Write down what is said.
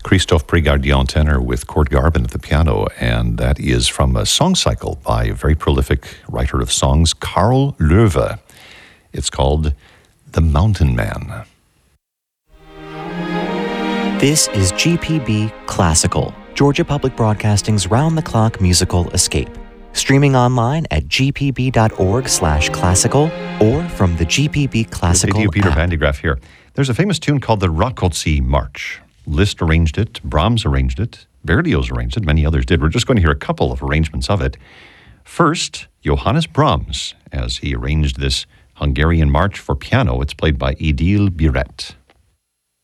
Christophe Prigardien tenor with Kurt Garben at the piano, and that is from a song cycle by a very prolific writer of songs, Carl Loewe. It's called The Mountain Man. This is GPB Classical, Georgia Public Broadcasting's round-the-clock musical escape. Streaming online at gpb.org/classical or from the GPB Classical app. Peter app. Van de Graaff here. There's a famous tune called the Rákóczi March. Liszt arranged it, Brahms arranged it, Berlioz arranged it, many others did. We're just going to hear a couple of arrangements of it. First, Johannes Brahms, as he arranged this Hungarian march for piano. It's played by Édile Biret.